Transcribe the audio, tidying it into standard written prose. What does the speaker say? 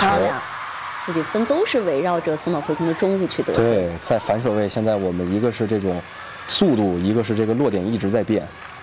漂亮，这几分都是围绕着松岛惠空的中路去得分。 对，在反手位，现在我们一个是这种速度，一个是这个落点一直在变。